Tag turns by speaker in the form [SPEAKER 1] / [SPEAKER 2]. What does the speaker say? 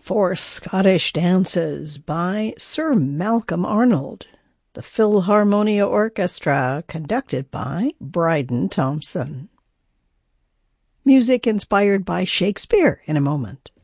[SPEAKER 1] Four Scottish dances by Sir Malcolm Arnold. The Philharmonia Orchestra, conducted by Bryden Thompson. Music inspired by Shakespeare in a moment.